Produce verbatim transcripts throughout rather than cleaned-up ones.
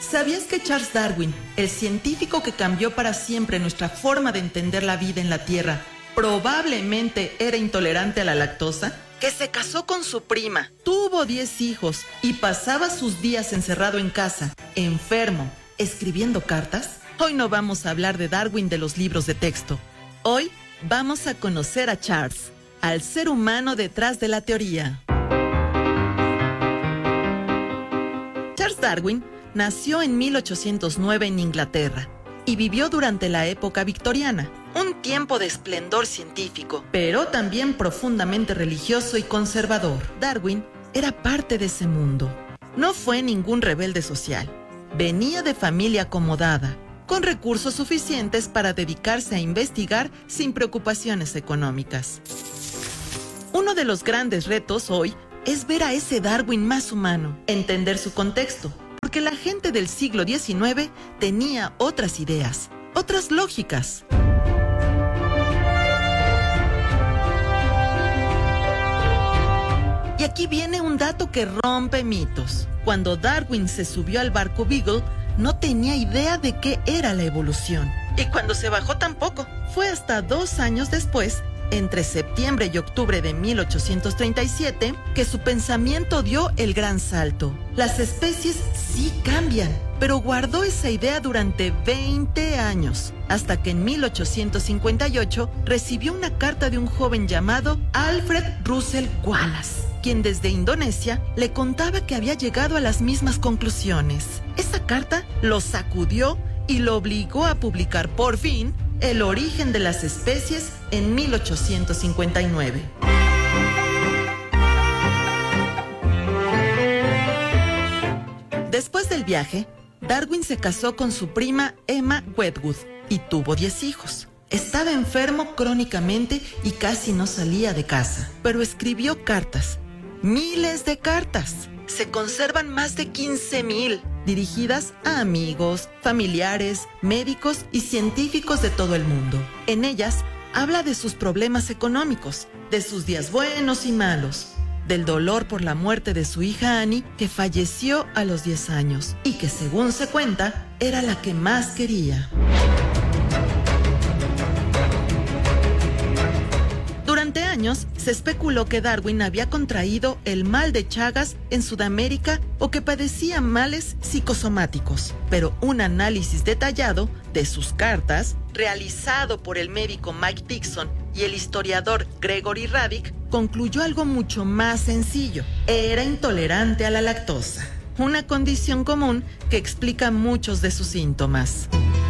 ¿Sabías que Charles Darwin, el científico que cambió para siempre nuestra forma de entender la vida en la Tierra, probablemente era intolerante a la lactosa? Que se casó con su prima, tuvo diez hijos y pasaba sus días encerrado en casa, enfermo, escribiendo cartas. Hoy no vamos a hablar de Darwin de los libros de texto. Hoy vamos a conocer a Charles, al ser humano detrás de la teoría. Charles Darwin nació en mil ochocientos nueve en Inglaterra y vivió durante la época victoriana, un tiempo de esplendor científico, pero también profundamente religioso y conservador. Darwin era parte de ese mundo. No fue ningún rebelde social. Venía de familia acomodada, con recursos suficientes para dedicarse a investigar sin preocupaciones económicas. Uno de los grandes retos hoy es ver a ese Darwin más humano, entender su contexto, porque la gente del siglo diecinueve tenía otras ideas, otras lógicas. Y aquí viene un dato que rompe mitos. Cuando Darwin se subió al barco Beagle, no tenía idea de qué era la evolución. Y cuando se bajó tampoco. Fue hasta dos años después, entre septiembre y octubre de mil ochocientos treinta y siete, que su pensamiento dio el gran salto. Las especies sí cambian, pero guardó esa idea durante veinte años, hasta que en mil ochocientos cincuenta y ocho recibió una carta de un joven llamado Alfred Russel Wallace, quien desde Indonesia le contaba que había llegado a las mismas conclusiones. Esa carta lo sacudió y lo obligó a publicar por fin El origen de las especies en mil ochocientos cincuenta y nueve. Después del viaje, Darwin se casó con su prima Emma Wedgwood y tuvo diez hijos. Estaba enfermo crónicamente y casi no salía de casa, pero escribió cartas, miles de cartas. Se conservan más de quince mil, dirigidas a amigos, familiares, médicos y científicos de todo el mundo. En ellas, habla de sus problemas económicos, de sus días buenos y malos, del dolor por la muerte de su hija Annie, que falleció a los diez años y que, según se cuenta, era la que más quería. Durante años, se especuló que Darwin había contraído el mal de Chagas en Sudamérica o que padecía males psicosomáticos, pero un análisis detallado de sus cartas, realizado por el médico Mike Dixon y el historiador Gregory Radic, concluyó algo mucho más sencillo. Era intolerante a la lactosa, una condición común que explica muchos de sus síntomas.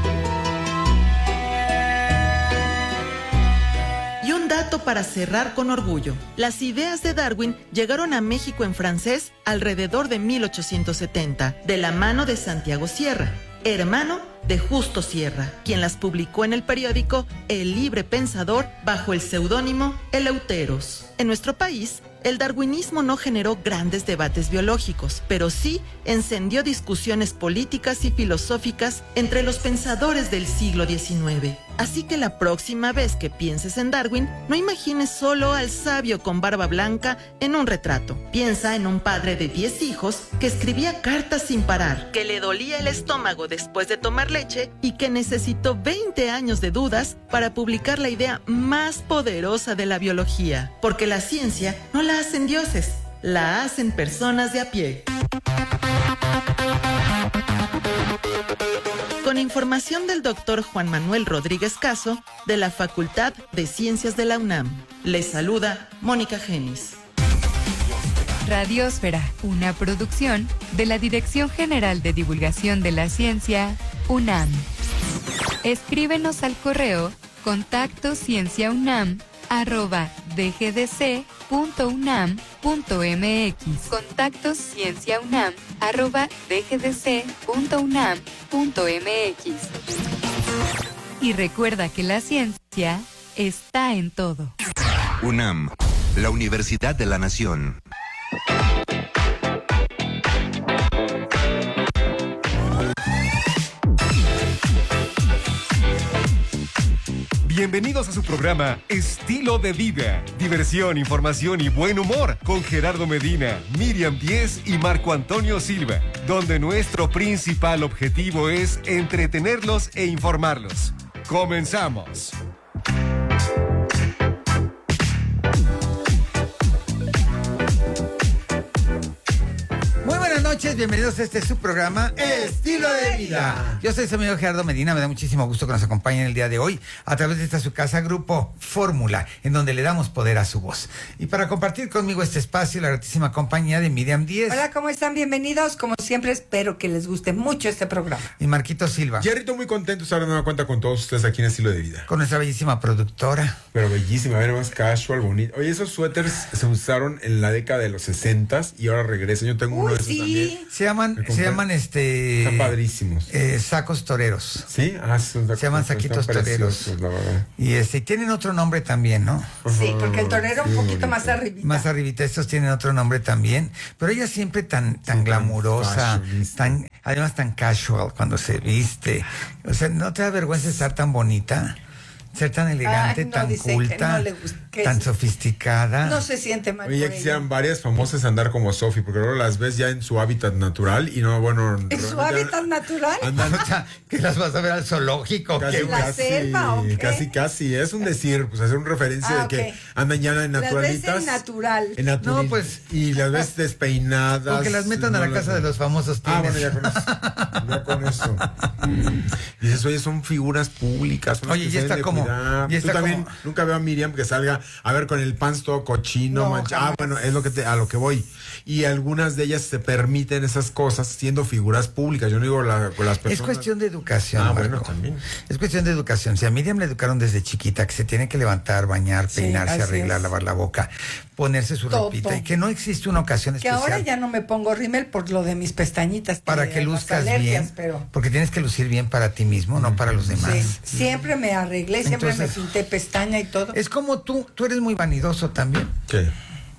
Para cerrar con orgullo, las ideas de Darwin llegaron a México en francés alrededor de mil ochocientos setenta, de la mano de Santiago Sierra, hermano de Justo Sierra, quien las publicó en el periódico El Libre Pensador bajo el seudónimo Eleuteros. En nuestro país, el darwinismo no generó grandes debates biológicos, pero sí encendió discusiones políticas y filosóficas entre los pensadores del siglo diecinueve. Así que la próxima vez que pienses en Darwin, no imagines solo al sabio con barba blanca en un retrato. Piensa en un padre de diez hijos que escribía cartas sin parar, que le dolía el estómago después de tomar leche y que necesitó veinte años de dudas para publicar la idea más poderosa de la biología. Porque la ciencia no la hacen dioses, la hacen personas de a pie. Con información del doctor Juan Manuel Rodríguez Caso, de la Facultad de Ciencias de la UNAM. Les saluda Mónica Genis. Radiosfera, una producción de la Dirección General de Divulgación de la Ciencia, UNAM. Escríbenos al correo contacto cienciaunam arroba dgdc punto unam punto mx. Contacto cienciaunam arroba dgdc punto unam punto mx. Y recuerda que la ciencia está en todo. UNAM, la Universidad de la Nación. Bienvenidos a su programa Estilo de Vida. Diversión, información y buen humor con Gerardo Medina, Miriam Díez y Marco Antonio Silva. donde nuestro principal objetivo es entretenerlos e informarlos. ¡Comenzamos! Muy buenas noches, bienvenidos a este su programa Estilo de Vida. Yo soy su amigo Gerardo Medina, me da muchísimo gusto que nos acompañen el día de hoy a través de esta su casa Grupo Fórmula, en donde le damos poder a su voz. Y para compartir conmigo este espacio, la gratísima compañía de Miriam Díez. Hola, ¿cómo están? Bienvenidos. Como siempre, espero que les guste mucho este programa. Y Marquito Silva. Jerrito, muy contento de estar de nueva cuenta con todos ustedes aquí en Estilo de Vida. Con nuestra bellísima productora. Pero bellísima, a ver, más casual, bonito. Oye, esos suéteres se usaron en la década de los sesentas y ahora regresan. Yo tengo Uy, uno de esos sí. también. Se llaman, se llaman este... Están padrísimos. Eh, sacos toreros. ¿Sí? Ah, son Se llaman saquitos toreros. La verdad. Y este, tienen otro nombre también, ¿no? Sí, porque el torero Sí, un poquito bonito. más arribita. Más arribita, estos tienen otro nombre también, pero ella siempre tan tan glamurosa, fashionista. tan además tan casual cuando se viste. O sea, ¿no te da vergüenza estar tan bonita? Ser tan elegante, Ay, no, tan dice que culta, no le gusta, que tan es- sofisticada. No se siente mal. Oye, ya por quisieran ella. varias famosas andar como Sophie, porque luego las ves ya en su hábitat natural y no, bueno... ¿En su realmente hábitat natural? Andan O sea, que las vas a ver al zoológico. casi, ¿Qué? ¿La casi, selva o qué? casi, casi. Es un decir, pues hacer una referencia Ah, de que ok. andan ya en Las ves naturalitas. en natural. En natural. No, pues- Y las ves despeinadas. O que las metan a la no casa las- de los famosos. Ah, tienes. bueno, ya con eso. Ya con eso. Y dices, oye, son figuras públicas. son las Oye, que ya se está deben de como- cuidar. ya Tú está también, como- nunca veo a Miriam que salga a ver con el pants todo cochino, No, mancha- Ah, jamás. bueno, es lo que te, a lo que voy. Y algunas de ellas se permiten esas cosas siendo figuras públicas. Yo no digo la, con las personas. Es cuestión de educación. Ah, Marco. bueno, también. Es cuestión de educación. Si a Miriam le educaron desde chiquita que se tiene que levantar, bañar, Sí, peinarse, así arreglar, es. lavar la boca, ponerse su Todo. ropita y que no existe una ocasión Que especial ahora ya no me pongo rímel por lo de mis pestañitas. para de que las luzcas alergias, bien, Pero porque tienes que lucir bien para ti mismo, no para los demás. sí, siempre me arreglé, siempre Entonces- me pinté pestaña y todo. Es como tú, tú eres muy vanidoso también. ¿Qué?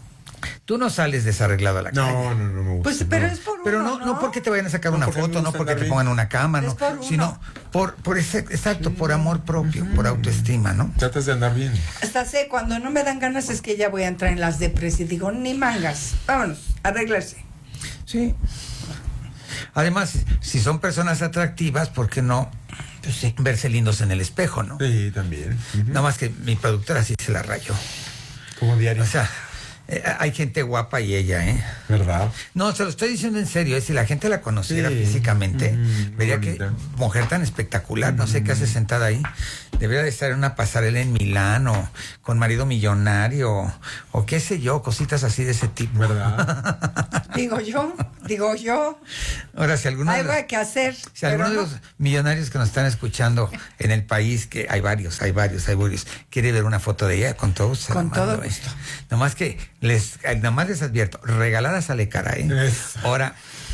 Tú no sales desarreglado a la calle. No, no, no me gusta. Pues, pero es por Pero uno, no, no porque te vayan a sacar No, una porque foto, no no gusta porque andar te bien. pongan una cama, Es no, por uno. sino por, por ese, exacto, por amor propio, por autoestima, ¿no? Tratas de andar bien. Hasta sé, cuando no me dan ganas es que ya voy a entrar en las depres y digo, ni mangas, vámonos, arreglarse. Sí. Además, si son personas atractivas, ¿por qué no Pues sí. verse lindos en el espejo, no? Sí, también. Ujú. Nada más que mi productora sí se la rayó. Como diario. O sea, eh, hay gente guapa y ella, ¿eh? ¿Verdad? No, se lo estoy diciendo en serio, ¿eh? Si la gente la conociera Sí. físicamente, Mm, vería que bonita. mujer tan espectacular, no sé qué hace sentada ahí. Debería de estar en una pasarela en Milán o con marido millonario o qué sé yo, cositas así de ese tipo. ¿Verdad? Digo yo, digo yo, Ahora, si alguno de algo los, hay que hacer. si pero alguno de no. los millonarios que nos están escuchando en el país, que hay varios, hay varios, hay varios, quiere ver una foto de ella, con todo gusto. se la Con todo mando, ¿eh? gusto. Nomás que les, eh, nomás les advierto, regalada sale cara, ¿eh? Eso. Ahora,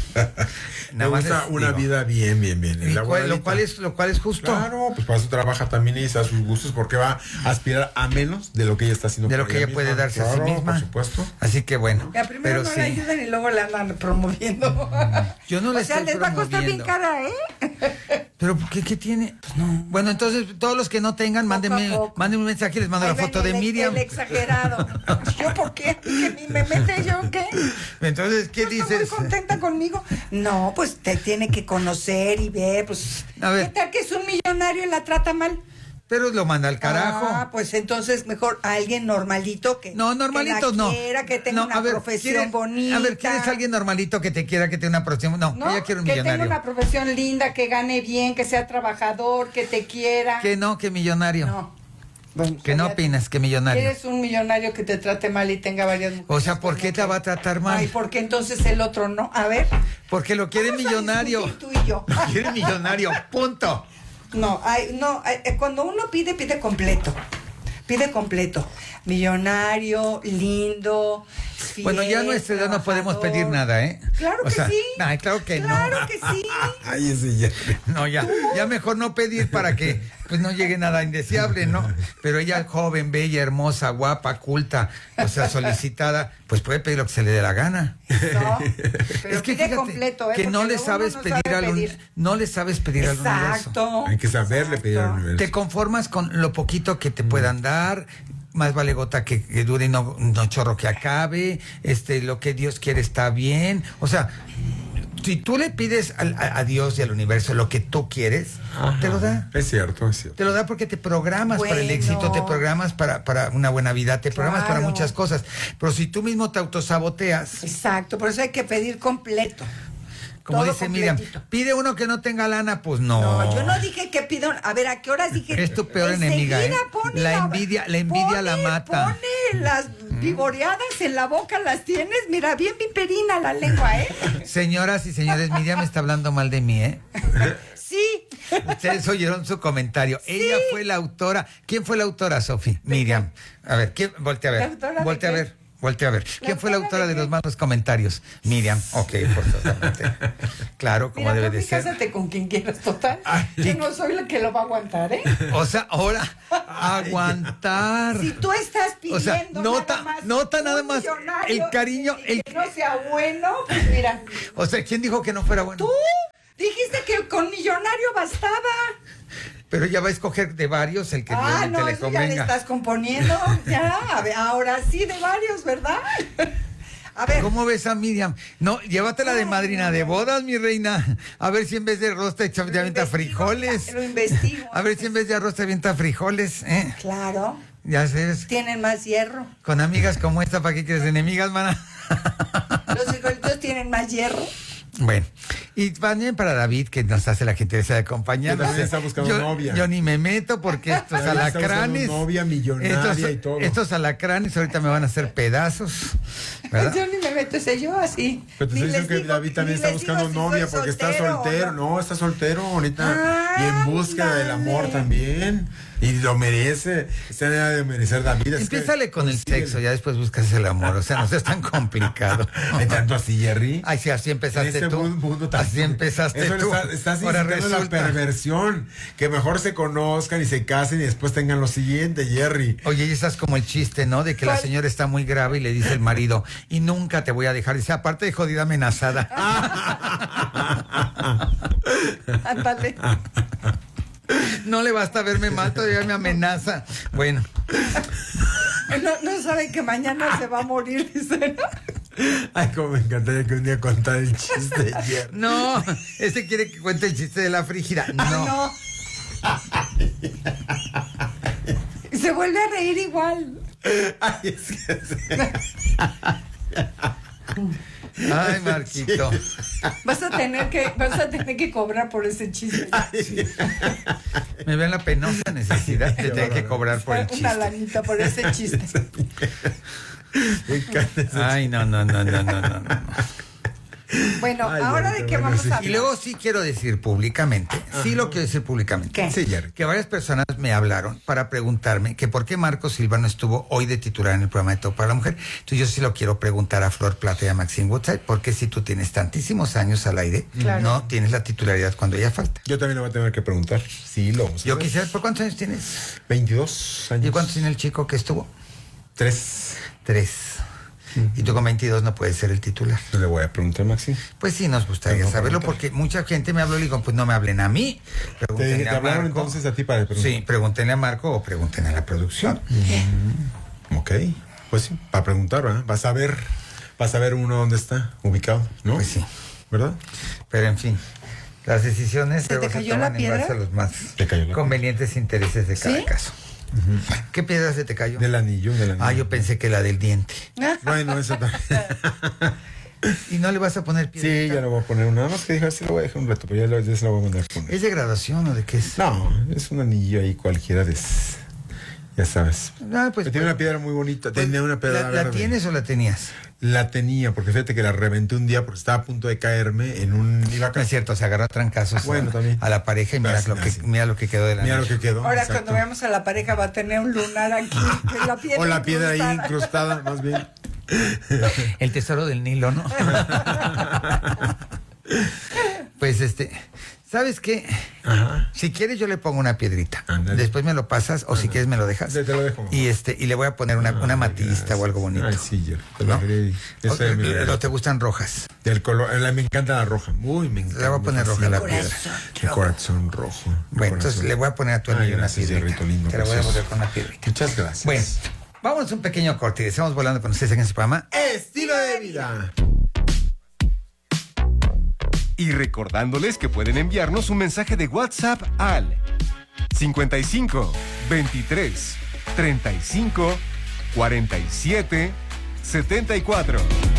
Me nada más gusta les una digo. vida bien, bien, bien. Y cual- lo elaboradita. cual es lo cual es justo. Claro, pues para eso trabaja también y a sus gustos, porque va a aspirar a menos de lo que ella está haciendo. De lo por que ella puede misma. darse a sí Claro, misma. Por supuesto. Así que bueno, Ya primero pero no sí. le ayudan y luego la andan promoviendo. Yo no le O sea, estoy les va a costar bien promoviendo. cara, ¿eh? Pero ¿qué, qué tiene? Pues no. Bueno, entonces todos los que no tengan, mándenme, a poco. mándenme un mensaje y les mando Ahí la foto ven de el, Miriam. el exagerado. ¿Yo por qué? ¿Que ni me mete yo qué? Entonces, ¿qué ¿No está dices? muy contenta conmigo? No, pues te tiene que conocer y ver, pues. A ver. ¿Qué tal que es un millonario y la trata mal? Pero lo manda al carajo. Ah, pues entonces mejor a alguien normalito que. No, normalitos que la no. quiera, que tenga No, una a ver, profesión ¿quiere- bonita. A ver, ¿quieres alguien normalito que te quiera, que tenga una profesión? No, No, ella quiere un que millonario. tenga una profesión linda, que gane bien, que sea trabajador, que te quiera. Que no, que millonario. No. Bueno, ¿Qué no ya- opinas? Que millonario. ¿Quieres un millonario que te trate mal y tenga varias mujeres? O sea, ¿por qué te va a tratar mal? Ay, porque entonces el otro no. A ver. Porque lo quiere vamos a millonario. discutir tú y yo. Lo quiere millonario, punto. No, ay, no, ay, eh, cuando uno pide, pide completo. Pide completo. Millonario, lindo, fiel, Bueno, ya a nuestra edad no podemos trabajador. pedir nada, ¿eh? Claro O que sea, sí. ay, claro que Claro no. que sí. Ay, ese ya. No, ya, ya mejor no pedir para que pues no llegue nada indeseable, ¿no? Pero ella joven, bella, hermosa, guapa, culta, o sea, solicitada, pues puede pedir lo que se le dé la gana. No, pero Es que pide fíjate completo, ¿eh? que no Porque le luego sabes uno no pedir sabe al uni- pedir. no le sabes pedir al universo. Exacto. Hay que saberle pedir al Exacto. universo. Te conformas con lo poquito que te puedan dar, más vale gota que, que dure y no, no chorro que acabe, este, lo que Dios quiere está bien, o sea, Si tú le pides al- a, a Dios y al universo lo que tú quieres, Ajá. te lo da. Es cierto, es cierto. Te lo da porque te programas para el Bueno. éxito, te programas para, para una buena vida, te programas para Claro. muchas cosas. Pero si tú mismo te autosaboteas, Exacto, por eso hay que pedir completo. como Todo dice Miriam, completito. pide uno que no tenga lana, pues no. No, yo no dije que pido. A ver, ¿a qué horas dije? Es tu peor Enseguida enemiga, ¿eh? pone La envidia- la envidia la mata. Pone las vivoreadas en la boca, las tienes. Mira, bien piperina la lengua, ¿eh? Señoras y señores, Miriam está hablando mal de mí, ¿eh? Sí. Ustedes oyeron su comentario. Ella fue la autora. ¿Quién fue la autora, Sofi? Miriam. A ver, ¿quién? Voltea a ¿La ver. autora de Voltea a qué? ver. Voltea a ver. ¿Quién fue la autora autora de de los qué? malos comentarios? Miriam. Ok, forzosamente. Claro, como Mira, debe papi, de ser. cásate con quien quieras, total. Ay. Yo no soy la que lo va a aguantar, ¿eh? O sea, ahora, aguantar. Si tú estás pidiendo O sea, nota- nada más nota nada un más millonario el cariño, y el- que no sea bueno, pues mira. O sea, ¿quién dijo que no fuera bueno? Tú dijiste que con millonario bastaba. Pero ella va a escoger de varios el que Ah, realmente no, le eso ya le convenga. estás componiendo. Ya, a ver, ahora sí de varios, ¿verdad? A ver. ¿Cómo ves a Miriam? No, llévatela de madrina de bodas, mi reina. A ver si en vez de arroz te echa- te avienta investigo, frijoles. Lo investigo. A ver si en vez de arroz te avienta frijoles, ¿eh? Claro, Ya sabes, tienen más hierro. con amigas como esta, ¿para qué quieres enemigas, mana? Los frijolitos tienen más hierro. Bueno, y también para David, que nos hace la gentileza de acompañarnos. Que también está buscando yo, novia. Yo ni me meto porque estos David está buscando alacranes. novia millonaria estos, y todo. estos alacranes ahorita me van a hacer pedazos, ¿verdad? Yo ni me meto, sé yo así. Pero te Ni estoy les diciendo que digo- David también ni está les digo buscando si novia soy porque está soltero o soltero. No, está soltero ahorita. y en búsqueda del amor Ándale. también. Y lo merece. Está en edad de merecer David. así que Empiézale con el consíguele. sexo, ya después buscas el amor. O sea, no es tan complicado. ¿Hay tanto así, Jerry? Ay, sí, así empezaste En este tú. mundo tan- Así empezaste Eso tú. Está, estás Ahora incitando la resulta. perversión. Que mejor se conozcan y se casen y después tengan lo siguiente, Jerry. Oye, y estás como el chiste, ¿no? De que la ¿Cuál? señora está muy grave y le dice el marido, y nunca te voy a dejar. Dice, aparte de jodida amenazada. Ándale. No le basta verme mal, todavía me amenaza. Bueno, No, no sabe que mañana se va a morir, dice. Ay, cómo me encantaría que un día contar el chiste, Jerry. no, ese quiere que cuente el chiste de la frígida. No. No. Y se vuelve a reír igual. Ay, es que sí. Ay, Marquito. Vas a tener que, vas a tener que cobrar por ese chiste. Me ven la penosa necesidad de tener que cobrar por el Una chiste. lanita por ese chiste. Me encanta ese Ay, no, no, no, no, no, no. no. Bueno, Ay, ahora ahorita de qué van a vamos a decir. hablar. Y luego sí quiero decir públicamente, sí lo quiero decir públicamente. ¿Qué? Sí, Jerry. Que varias personas me hablaron para preguntarme que por qué Marco Silva no estuvo hoy de titular en el programa de Todo para la Mujer. Entonces yo sí lo quiero preguntar a Flor Plata y a Maxine Woodside, porque si tú tienes tantísimos años al aire, Claro. no tienes la titularidad cuando ella falta. Yo también lo voy a tener que preguntar. Sí, lo vamos a Yo hacer. quisiera, ¿por cuántos años tienes? veintidós años. ¿Y cuántos tiene el chico que estuvo? Tres. Tres. Y tú con veintidós no puedes ser el titular. Le voy a preguntar, Maxi. Pues sí, nos gustaría Tengo que saberlo preguntar. porque mucha gente me habló y digo, pues no me hablen a mí. Te, Pregúntenle te a hablaron Marco. entonces a ti para preguntar. Sí, pregúntenle a Marco o pregúntenle a la producción. Ok. Pues sí, para preguntar, ¿verdad? Vas a ver, vas a ver uno dónde está ubicado, ¿no? Pues sí. ¿Verdad? Pero en fin, las decisiones ¿Se te luego cayó toman la en piedra? base a los más Te cayó la convenientes intereses de cada ¿Sí? caso. ¿Qué piedra se te cayó? Del anillo, del anillo. Ah, yo pensé que la del diente. Bueno, eso también. ¿Y no le vas a poner piedra? Sí, ya lo voy a poner. Nada más que dije, sí lo voy a dejar un rato, pero ya, lo, ya se lo voy a mandar a poner. ¿Es de graduación o de qué es? No, es un anillo ahí cualquiera de... s- Ya sabes. Ah, pues, Pero tiene una piedra muy bonita. pues, Tenía una piedra ¿la, la verde. tienes o la tenías? La tenía, porque fíjate que la reventé un día porque estaba a punto de caerme en un... Iba a No es cierto, se agarró a trancazos Bueno, a, también. a la pareja y mira Casi, lo, que, casi. mira lo que quedó de la Mira lo anillo. que quedó. Ahora exacto. cuando veamos a la pareja va a tener un lunar aquí. que la piedra O la piedra ahí incrustada. incrustada, más bien. El tesoro del Nilo, ¿no? Pues este, ¿sabes qué? Ajá. Si quieres yo le pongo una piedrita. Ándale. Después me lo pasas o si quieres me lo dejas. Te, te lo dejo. Y este y le voy a poner una, una Ay, matista gracias. o algo bonito. Ay, sí, yo te ¿no? lo quería- eso O- es mi- ¿O te gustan rojas? Del color, la- me encanta la roja. Uy, me encanta. Le voy a poner roja la fascina. piedra. El corazón rojo. El Bueno, entonces corazón. le voy a poner a tu Ay, anillo una gracias, piedrita. Jerrito lindo, Te la voy a precioso. poner con una piedrita. Muchas gracias. Bueno, vamos a un pequeño corte y estamos volando con ustedes en este programa. Estilo de vida. Y recordándoles que pueden enviarnos un mensaje de WhatsApp al cincuenta y cinco, veintitrés, treinta y cinco, cuarenta y siete, setenta y cuatro.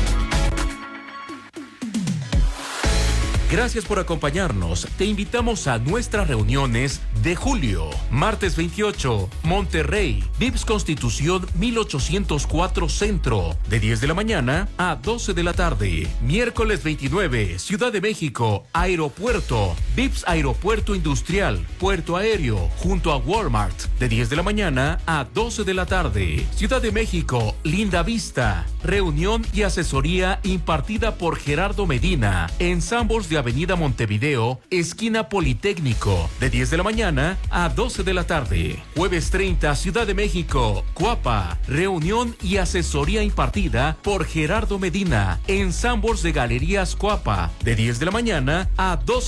Gracias por acompañarnos. Te invitamos a nuestras reuniones de julio. Martes veintiocho, Monterrey, V I P S Constitución mil ochocientos cuatro Centro, de diez de la mañana a doce de la tarde. Miércoles veintinueve, Ciudad de México, Aeropuerto, V I P S Aeropuerto Industrial, Puerto Aéreo, junto a Walmart, de diez de la mañana a doce de la tarde. Ciudad de México, Linda Vista, reunión y asesoría impartida por Gerardo Medina, en Sanborns de Avenida Montevideo, esquina Politécnico, de diez de la mañana a doce de la tarde. Jueves treinta, Ciudad de México, Cuapa, reunión y asesoría impartida por Gerardo Medina, en Sanborns de Galerías Cuapa, de diez de la mañana a doce